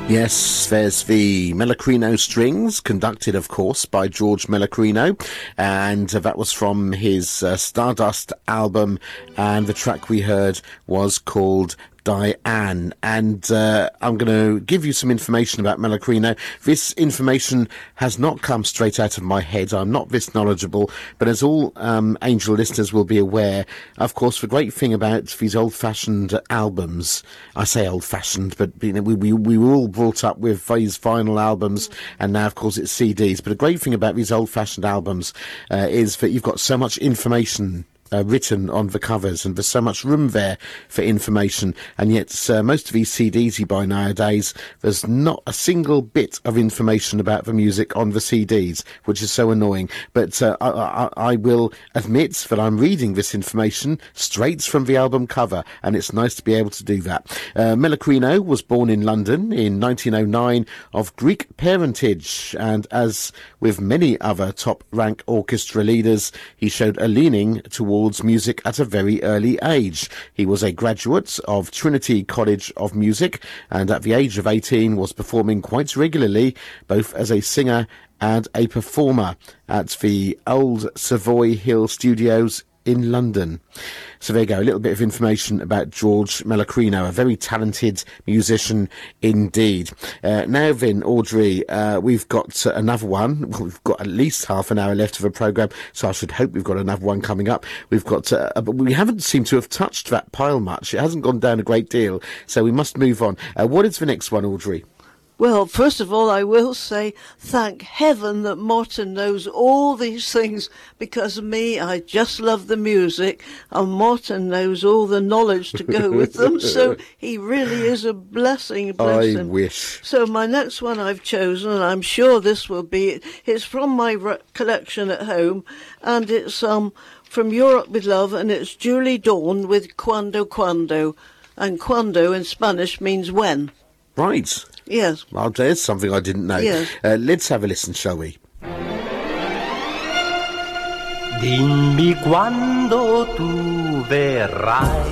Yes, there's the Melocrino Strings, conducted, of course, by George Melocrino, and that was from his Stardust album, and the track we heard was called Diane. And I'm going to give you some information about Melocrino. This information has not come straight out of my head. I'm not this knowledgeable, but as all Angel listeners will be aware, of course, the great thing about these old-fashioned albums, I say old-fashioned, but you know, we were all brought up with these vinyl albums, and now, of course, it's CDs. But the great thing about these old-fashioned albums is that you've got so much information written on the covers, and there's so much room there for information, and yet most of these CDs you buy nowadays, there's not a single bit of information about the music on the CDs, which is so annoying. But I will admit that I'm reading this information straight from the album cover, and it's nice to be able to do that. Melocrino was born in London in 1909 of Greek parentage, and as with many other top-rank orchestra leaders, he showed a leaning towards music at a very early age. He was a graduate of Trinity College of Music, and at the age of 18 was performing quite regularly, both as a singer and a performer at the Old Savoy Hill Studios in London. So there you go, a little bit of information about George Melocrino, a very talented musician indeed. Now then, Audrey, we've got another one. Well, we've got at least half an hour left of the programme, so I should hope we've got another one coming up. We've got, but we haven't seemed to have touched that pile much. It hasn't gone down a great deal, so we must move on. What is the next one, Audrey? Well, first of all, I will say thank heaven that Morton knows all these things, because me, I just love the music, and Morton knows all the knowledge to go with them, so he really is a blessing, bless him. I wish. So my next one I've chosen, and I'm sure this will be, it's from my collection at home, and it's from Europe with Love, and it's Julie Dawn with Cuando Cuando, and cuando in Spanish means when. Right. Yes. Well, there's something I didn't know. Yes. Let's have a listen, shall we? Dimmi quando tu verrai